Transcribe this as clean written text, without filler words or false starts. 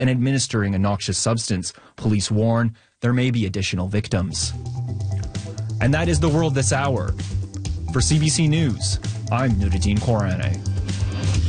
and administering a noxious substance. Police warn there may be additional victims. And that is the world this hour. For CBC News, I'm Nuruddin Korane.